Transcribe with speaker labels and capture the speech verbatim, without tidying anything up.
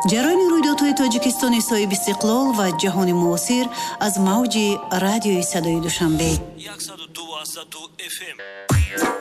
Speaker 1: ҷараёни рӯйдодҳои Тоҷикистони соҳиби истиқлол ва ҷаҳони муосир аз мавҷи радиои садои Душанбе
Speaker 2: صد و دو اف ام